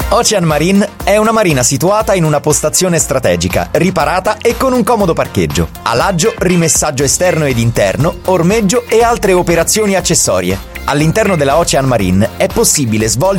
Ocean Marine è una marina situata in una postazione strategica, riparata e con un comodo parcheggio. Alaggio, rimessaggio esterno ed interno, ormeggio e altre operazioni accessorie. All'interno della Ocean Marine è possibile svolgere